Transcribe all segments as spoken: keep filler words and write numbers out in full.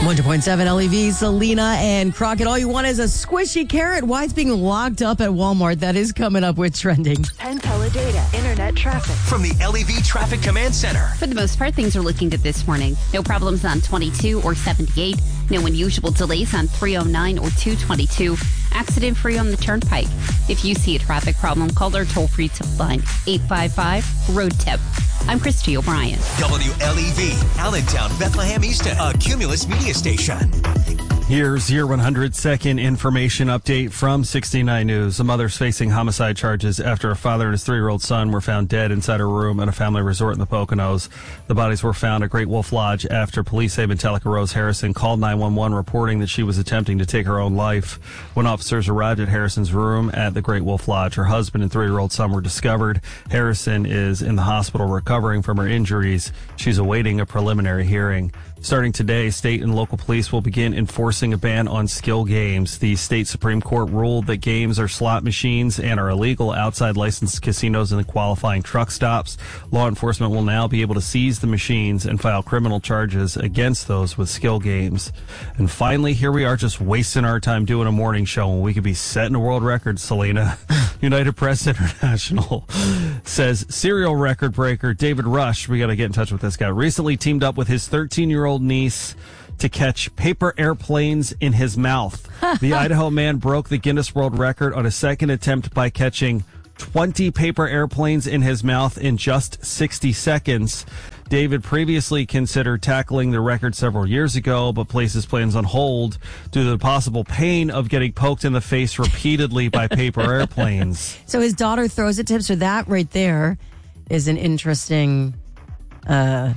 one hundred point seven L E V, Selena and Crockett. All you want is a squishy carrot. Why it's being locked up at Walmart. That is coming up with trending. Penn Teledata, internet traffic. From the L E V Traffic Command Center. For the most part, things are looking good this morning. No problems on twenty-two or seventy-eight. No unusual delays on three oh nine or two twenty-two. Accident-free on the Turnpike. If you see a traffic problem, call our toll-free tip line, eight five five, road tip. I'm Christy O'Brien. W L E V, Allentown, Bethlehem Easton, a Cumulus media station. Here's your one hundred second information update from sixty-nine News. A mother's facing homicide charges after a father and his three-year-old son were found dead inside a room at a family resort in the Poconos. The bodies were found at Great Wolf Lodge after police say Metallica Rose Harrison called nine one one reporting that she was attempting to take her own life. When officers arrived at Harrison's room at the Great Wolf Lodge, her husband and three-year-old son were discovered. Harrison is in the hospital recovering from her injuries. She's awaiting a preliminary hearing. Starting today, state and local police will begin enforcing a ban on skill games. The state Supreme Court ruled that games are slot machines and are illegal outside licensed casinos and qualifying truck stops. Law enforcement will now be able to seize the machines and file criminal charges against those with skill games. And finally, here we are just wasting our time doing a morning show when we could be setting a world record, Selena. United Press International says serial record breaker David Rush, we got to get in touch with this guy, recently teamed up with his thirteen-year-old niece to catch paper airplanes in his mouth. The Idaho man broke the Guinness World Record on a second attempt by catching twenty paper airplanes in his mouth in just sixty seconds. David previously considered tackling the record several years ago, but placed his plans on hold due to the possible pain of getting poked in the face repeatedly by paper airplanes. So his daughter throws it to him. So that right there is an interesting, uh,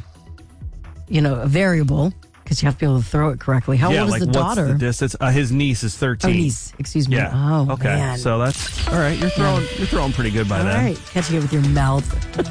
you know, a variable. Because you have to be able to throw it correctly. How yeah, old is like the daughter? What's the distance? Uh, his niece is thirteen. Oh, niece. Excuse me. Yeah. Oh, okay. man. So that's all right. You're throwing. You're throwing pretty good by all then. All right. Catching it with your mouth.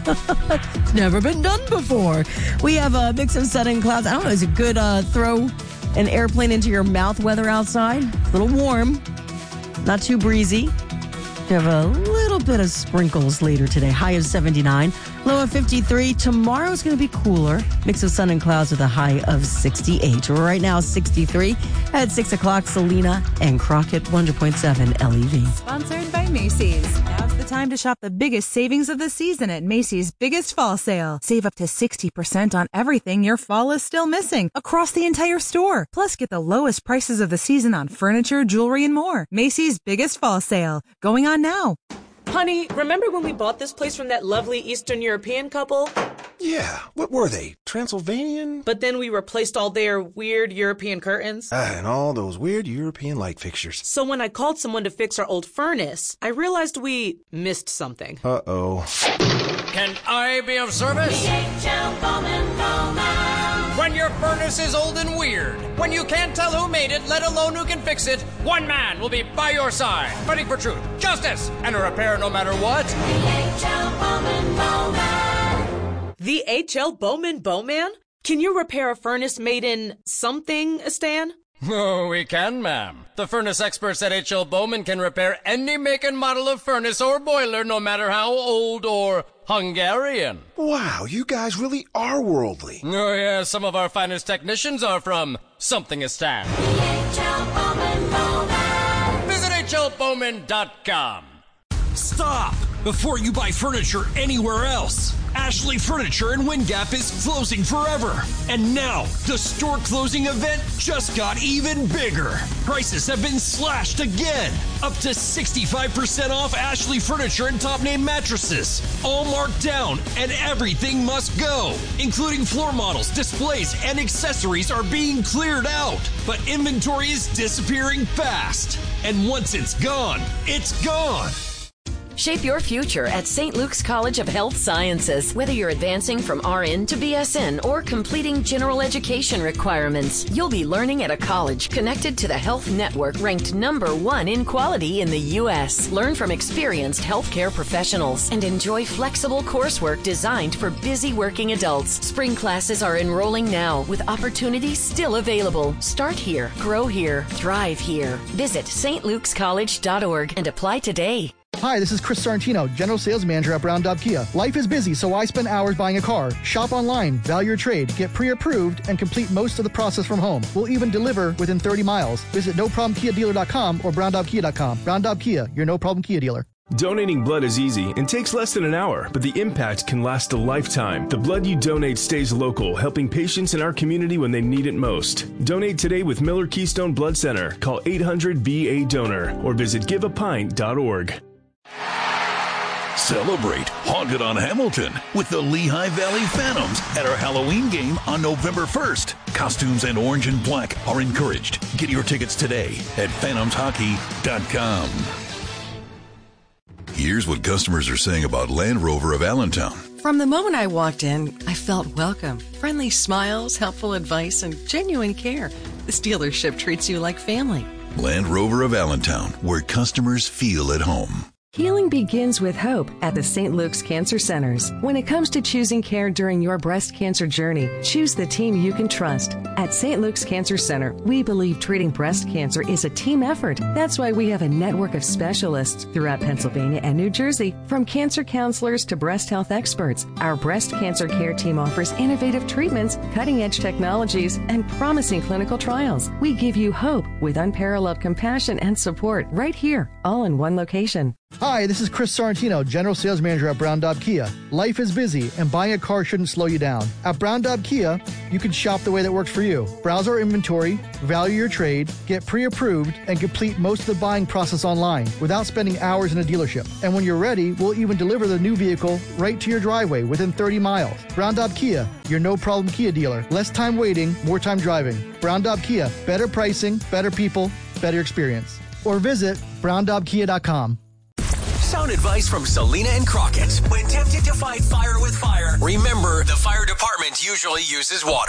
It's never been done before. We have a mix of sun and clouds. I don't know. Is it good? Uh, throw an airplane into your mouth. Weather outside. A little warm. Not too breezy. We have a little bit of sprinkles later today. High of seventy-nine. Low of fifty-three. Tomorrow is going to be cooler. Mix of sun and clouds with a high of sixty-eight. Right now, sixty-three. At six o'clock, Selena and Crockett, one hundred point seven L E V. Sponsored by Macy's. Now's the time to shop the biggest savings of the season at Macy's Biggest Fall Sale. Save up to sixty percent on everything your fall is still missing across the entire store. Plus, get the lowest prices of the season on furniture, jewelry, and more. Macy's Biggest Fall Sale. Going on now. Honey, remember when we bought this place from that lovely Eastern European couple? Yeah, what were they? Transylvanian? But then we replaced all their weird European curtains. Ah, and all those weird European light fixtures. So when I called someone to fix our old furnace, I realized we missed something. Uh-oh. Can I be of service? The H L Bowman Bowman. When your furnace is old and weird, when you can't tell who made it, let alone who can fix it, one man will be by your side, fighting for truth, justice, and a repair no matter what. The H L Bowman Bowman. The H L Bowman Bowman? Can you repair a furnace made in something, Stan? Oh, we can, ma'am. The furnace experts at H L Bowman can repair any make and model of furnace or boiler, no matter how old or Hungarian. Wow, you guys really are worldly. Oh, yeah, some of our finest technicians are from Somethingistan. The H L Bowman Bowman. Visit H L Bowman dot com. Stop! Before you buy furniture anywhere else, Ashley Furniture in Wind Gap is closing forever. And now, the store closing event just got even bigger. Prices have been slashed again. Up to sixty-five percent off Ashley Furniture and top name mattresses. All marked down, and everything must go. Including floor models, displays, and accessories are being cleared out. But inventory is disappearing fast. And once it's gone, it's gone. Shape your future at Saint Luke's College of Health Sciences. Whether you're advancing from R N to B S N or completing general education requirements, you'll be learning at a college connected to the Health Network, ranked number one in quality in the U S. Learn from experienced healthcare professionals and enjoy flexible coursework designed for busy working adults. Spring classes are enrolling now with opportunities still available. Start here, grow here, thrive here. Visit st lukes college dot org and apply today. Hi, this is Chris Sorrentino, General Sales Manager at Brown Daub Kia. Life is busy, so I spend hours buying a car. Shop online, value your trade, get pre-approved, and complete most of the process from home. We'll even deliver within thirty miles. Visit no problem kia dealer dot com or brown daub kia dot com. Brown Daub Kia, your no-problem Kia dealer. Donating blood is easy and takes less than an hour, but the impact can last a lifetime. The blood you donate stays local, helping patients in our community when they need it most. Donate today with Miller Keystone Blood Center. Call eight hundred B A donor or visit give a pint dot org. Celebrate Haunted on Hamilton with the Lehigh Valley Phantoms at our Halloween game on November first. Costumes and orange and black are encouraged. Get your tickets today at phantoms hockey dot com. Here's what customers are saying about Land Rover of Allentown. From the moment I walked in, I felt welcome. Friendly smiles, helpful advice, and genuine care. This dealership treats you like family. Land Rover of Allentown, where customers feel at home. Healing begins with hope at the Saint Luke's Cancer Centers. When it comes to choosing care during your breast cancer journey, choose the team you can trust. At Saint Luke's Cancer Center, we believe treating breast cancer is a team effort. That's why we have a network of specialists throughout Pennsylvania and New Jersey, from cancer counselors to breast health experts. Our breast cancer care team offers innovative treatments, cutting-edge technologies, and promising clinical trials. We give you hope with unparalleled compassion and support right here, all in one location. Hi, this is Chris Sorrentino, General Sales Manager at Brown Daub Kia. Life is busy, and buying a car shouldn't slow you down. At Brown Daub Kia, you can shop the way that works for you. Browse our inventory, value your trade, get pre-approved, and complete most of the buying process online without spending hours in a dealership. And when you're ready, we'll even deliver the new vehicle right to your driveway within thirty miles. Brown Daub Kia, your no-problem Kia dealer. Less time waiting, more time driving. Brown Daub Kia, better pricing, better people, better experience. Or visit brown daub kia dot com. Sound advice from Selena and Crockett. When tempted to fight fire with fire, remember the fire department usually uses water.